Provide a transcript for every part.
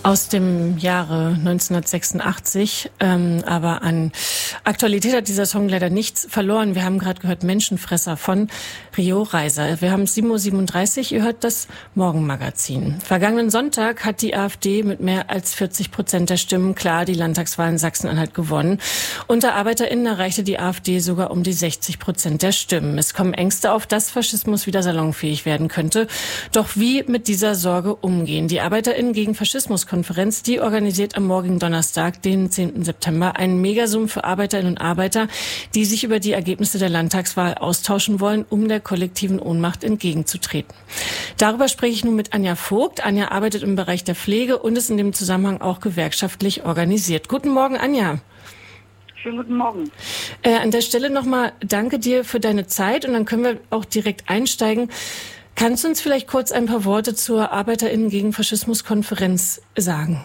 Aus dem Jahre 1986, aber an Aktualität hat dieser Song leider nichts verloren. Wir haben gerade gehört Menschenfresser von Rio Reiser. Wir haben 7.37 Uhr, ihr hört das Morgenmagazin. Vergangenen Sonntag hat die AfD mit mehr als 40% der Stimmen klar die Landtagswahl in Sachsen-Anhalt gewonnen. Unter ArbeiterInnen erreichte die AfD sogar um die 60% der Stimmen. Es kommen Ängste auf, dass Faschismus wieder salonfähig werden könnte. Doch wie mit dieser Sorge umgehen? Die ArbeiterInnen gegen Faschismus-Konferenz, die organisiert am morgigen Donnerstag, den 10. September, einen Megasum für Arbeiterinnen und Arbeiter, die sich über die Ergebnisse der Landtagswahl austauschen wollen, um der kollektiven Ohnmacht entgegenzutreten. Darüber spreche ich nun mit Anja Vogt. Anja arbeitet im Bereich der Pflege und ist in dem Zusammenhang auch gewerkschaftlich organisiert. Guten Morgen, Anja. Schönen guten Morgen. An der Stelle nochmal danke dir für deine Zeit und dann können wir auch direkt einsteigen. Kannst du uns vielleicht kurz ein paar Worte zur ArbeiterInnen gegen Faschismus-Konferenz sagen?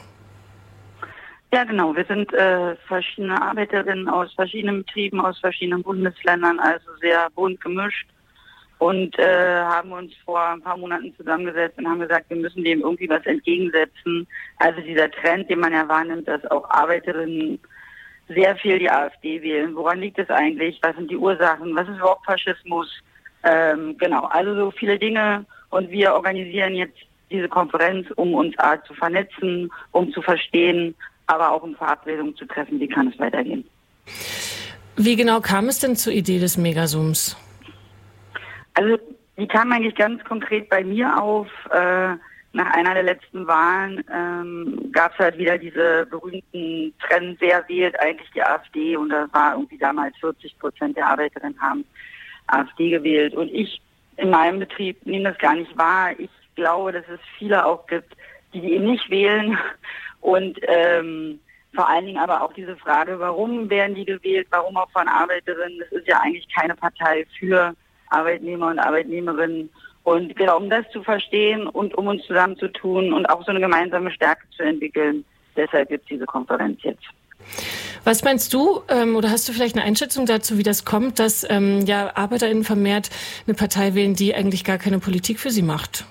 Ja, genau. Wir sind verschiedene Arbeiterinnen aus verschiedenen Betrieben, aus verschiedenen Bundesländern, also sehr bunt gemischt und haben uns vor ein paar Monaten zusammengesetzt und haben gesagt, wir müssen dem irgendwie was entgegensetzen. Also dieser Trend, den man ja wahrnimmt, dass auch Arbeiterinnen sehr viel die AfD wählen. Woran liegt es eigentlich? Was sind die Ursachen? Was ist überhaupt Faschismus? Genau, also so viele Dinge und wir organisieren jetzt diese Konferenz, um uns zu vernetzen, um zu verstehen, aber auch um Verabredungen zu treffen, wie kann es weitergehen. Wie genau kam es denn zur Idee des Megasums? Also die kam eigentlich ganz konkret bei mir auf. Nach einer der letzten Wahlen gab es halt wieder diese berühmten Trend, wer wählt eigentlich die AfD, und das war irgendwie damals 40% der Arbeiterinnen haben AfD gewählt. Und ich in meinem Betrieb nehme das gar nicht wahr. Ich glaube, dass es viele auch gibt, die eben nicht wählen. Und vor allen Dingen aber auch diese Frage, warum werden die gewählt, warum auch von Arbeiterinnen? Das ist ja eigentlich keine Partei für Arbeitnehmer und Arbeitnehmerinnen. Und genau, um das zu verstehen und um uns zusammenzutun und auch so eine gemeinsame Stärke zu entwickeln, deshalb gibt es diese Konferenz jetzt. Was meinst du, oder hast du vielleicht eine Einschätzung dazu, wie das kommt, dass ArbeiterInnen vermehrt eine Partei wählen, die eigentlich gar keine Politik für sie macht?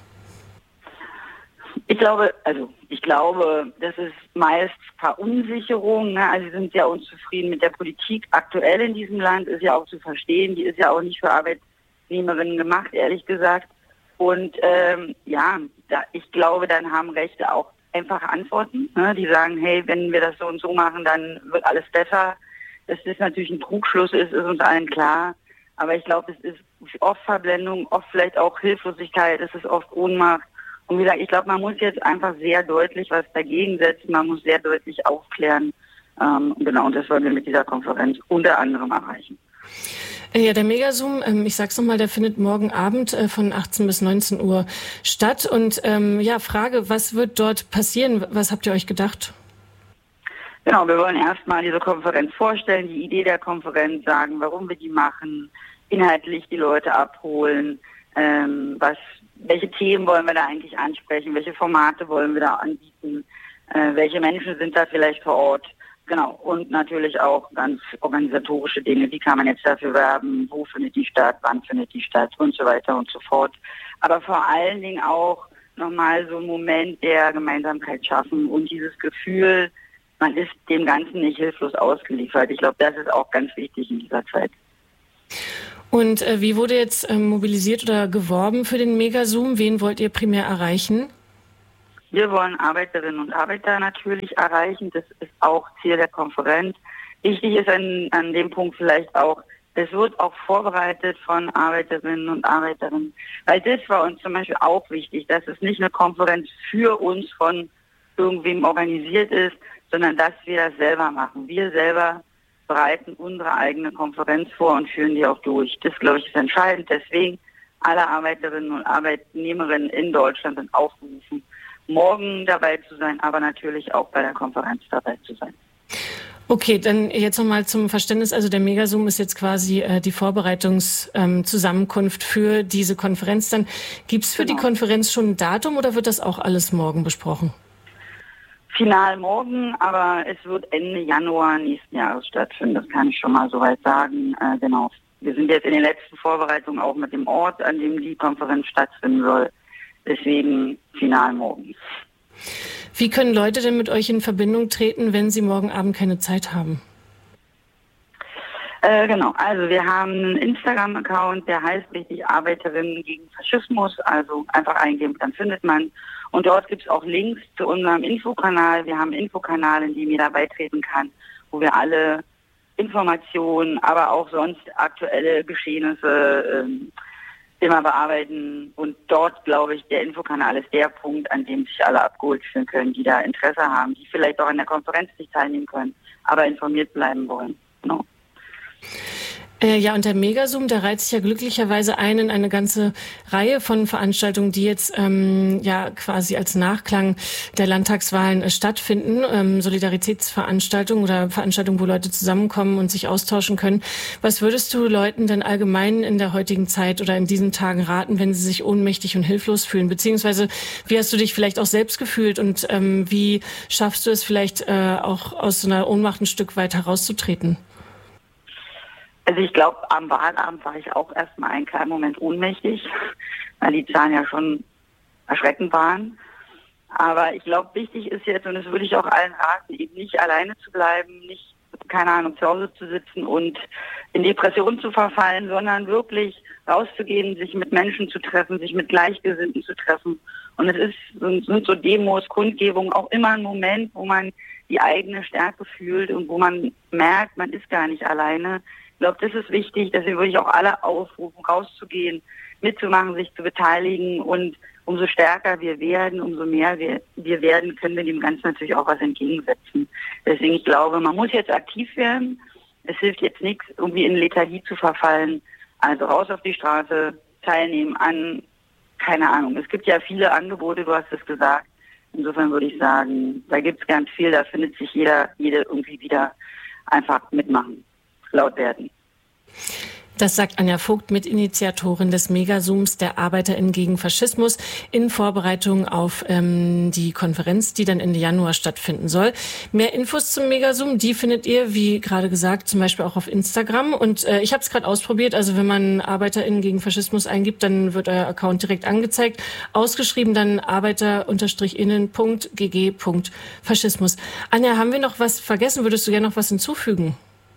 Ich glaube, das ist meist Verunsicherung. Ne? Also sie sind sehr unzufrieden mit der Politik aktuell in diesem Land, ist ja auch zu verstehen. Die ist ja auch nicht für Arbeitnehmerinnen gemacht, ehrlich gesagt. Und ich glaube, dann haben Rechte auch einfache Antworten, ne? Die sagen, hey, wenn wir das so und so machen, dann wird alles besser. Dass das natürlich ein Trugschluss ist uns allen klar. Aber ich glaube, es ist oft Verblendung, oft vielleicht auch Hilflosigkeit, es ist oft Ohnmacht. Und wie gesagt, ich glaube, man muss jetzt einfach sehr deutlich was dagegen setzen, man muss sehr deutlich aufklären. Und das wollen wir mit dieser Konferenz unter anderem erreichen. Ja, der Megasum, ich sag's nochmal, der findet morgen Abend von 18 bis 19 Uhr statt. Und Frage, was wird dort passieren? Was habt ihr euch gedacht? Genau, wir wollen erstmal diese Konferenz vorstellen, die Idee der Konferenz sagen, warum wir die machen, inhaltlich die Leute abholen, welche Themen wollen wir da eigentlich ansprechen, welche Formate wollen wir da anbieten, welche Menschen sind da vielleicht vor Ort. Genau, und natürlich auch ganz organisatorische Dinge. Wie kann man jetzt dafür werben? Wo findet die statt? Wann findet die statt? Und so weiter und so fort. Aber vor allen Dingen auch nochmal so ein Moment der Gemeinsamkeit schaffen und dieses Gefühl, man ist dem Ganzen nicht hilflos ausgeliefert. Ich glaube, das ist auch ganz wichtig in dieser Zeit. Und wie wurde jetzt mobilisiert oder geworben für den Megasum? Wen wollt ihr primär erreichen? Wir wollen Arbeiterinnen und Arbeiter natürlich erreichen. Das ist auch Ziel der Konferenz. Wichtig ist an dem Punkt vielleicht auch, es wird auch vorbereitet von Arbeiterinnen und Arbeitern. Weil das war uns zum Beispiel auch wichtig, dass es nicht eine Konferenz für uns von irgendwem organisiert ist, sondern dass wir das selber machen. Wir selber bereiten unsere eigene Konferenz vor und führen die auch durch. Das, glaube ich, ist entscheidend. Deswegen alle Arbeiterinnen und Arbeitnehmerinnen in Deutschland sind aufgerufen, morgen dabei zu sein, aber natürlich auch bei der Konferenz dabei zu sein. Okay, dann jetzt nochmal zum Verständnis. Also der Megasum ist jetzt quasi die Vorbereitungszusammenkunft für diese Konferenz. Dann gibt es für die Konferenz schon ein Datum oder wird das auch alles morgen besprochen? Final morgen, aber es wird Ende Januar nächsten Jahres stattfinden. Das kann ich schon mal soweit sagen. Genau. Wir sind jetzt in den letzten Vorbereitungen auch mit dem Ort, an dem die Konferenz stattfinden soll. Deswegen final morgen. Wie können Leute denn mit euch in Verbindung treten, wenn sie morgen Abend keine Zeit haben? Genau, also wir haben einen Instagram-Account, der heißt richtig Arbeiterinnen gegen Faschismus, also einfach eingeben, dann findet man. Und dort gibt es auch Links zu unserem Infokanal. Wir haben einen Infokanal, in dem jeder beitreten kann, wo wir alle Informationen, aber auch sonst aktuelle Geschehnisse immer bearbeiten. Und dort, glaube ich, der Infokanal ist der Punkt, an dem sich alle abgeholt fühlen können, die da Interesse haben, die vielleicht auch an der Konferenz nicht teilnehmen können, aber informiert bleiben wollen. Genau. Ja, und der Megazoom, der reiht sich ja glücklicherweise ein in eine ganze Reihe von Veranstaltungen, die jetzt ja quasi als Nachklang der Landtagswahlen stattfinden. Solidaritätsveranstaltungen oder Veranstaltungen, wo Leute zusammenkommen und sich austauschen können. Was würdest du Leuten denn allgemein in der heutigen Zeit oder in diesen Tagen raten, wenn sie sich ohnmächtig und hilflos fühlen? Beziehungsweise, wie hast du dich vielleicht auch selbst gefühlt und wie schaffst du es vielleicht auch aus so einer Ohnmacht ein Stück weit herauszutreten? Also ich glaube, am Wahlabend war ich auch erstmal einen kleinen Moment ohnmächtig, weil die Zahlen ja schon erschreckend waren. Aber ich glaube, wichtig ist jetzt, und das würde ich auch allen raten, eben nicht alleine zu bleiben, nicht, keine Ahnung, zu Hause zu sitzen und in Depressionen zu verfallen, sondern wirklich rauszugehen, sich mit Menschen zu treffen, sich mit Gleichgesinnten zu treffen. Und sind so Demos, Kundgebungen auch immer ein Moment, wo man die eigene Stärke fühlt und wo man merkt, man ist gar nicht alleine. Ich glaube, das ist wichtig, deswegen würde ich auch alle aufrufen, rauszugehen, mitzumachen, sich zu beteiligen, und umso stärker wir werden, umso mehr wir werden, können wir dem Ganzen natürlich auch was entgegensetzen. Deswegen, ich glaube, man muss jetzt aktiv werden. Es hilft jetzt nichts, irgendwie in Lethargie zu verfallen. Also raus auf die Straße, teilnehmen an, keine Ahnung. Es gibt ja viele Angebote, du hast es gesagt. Insofern würde ich sagen, da gibt es ganz viel, da findet sich jede irgendwie wieder, einfach mitmachen. Laut werden. Das sagt Anja Vogt, Mitinitiatorin des Megazooms der ArbeiterInnen gegen Faschismus, in Vorbereitung auf die Konferenz, die dann Ende Januar stattfinden soll. Mehr Infos zum Megazoom, die findet ihr, wie gerade gesagt, zum Beispiel auch auf Instagram. Und ich habe es gerade ausprobiert, also wenn man ArbeiterInnen gegen Faschismus eingibt, dann wird euer Account direkt angezeigt. Ausgeschrieben dann arbeiter-innen.gg.faschismus. Anja, haben wir noch was vergessen? Würdest du gerne noch was hinzufügen?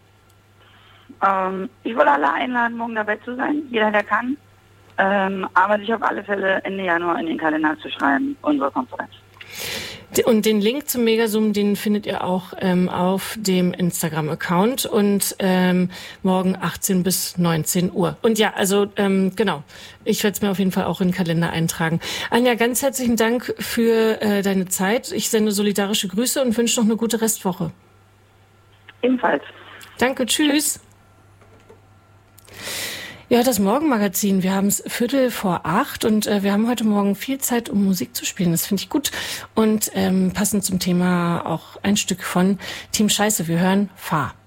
Ich würde alle einladen, morgen dabei zu sein, jeder, der kann, aber sich auf alle Fälle Ende Januar in den Kalender zu schreiben, unsere Konferenz. Und den Link zum Megazoom, den findet ihr auch auf dem Instagram-Account und morgen 18 bis 19 Uhr. Und ja, also genau, ich werde es mir auf jeden Fall auch in den Kalender eintragen. Anja, ganz herzlichen Dank für deine Zeit. Ich sende solidarische Grüße und wünsche noch eine gute Restwoche. Ebenfalls. Danke, tschüss. Ja, das Morgenmagazin. Wir haben es 7:45 und wir haben heute Morgen viel Zeit, um Musik zu spielen. Das finde ich gut. Und passend zum Thema auch ein Stück von Team Scheiße. Wir hören Fahr.